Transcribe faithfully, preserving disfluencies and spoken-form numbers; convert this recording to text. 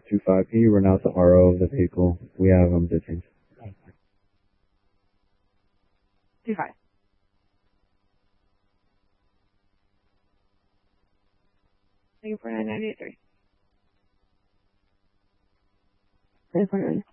two five. Can you run out the R O of the vehicle? We have um the change. Two five. Thank you for nine ninety eight three. Thank you for nine.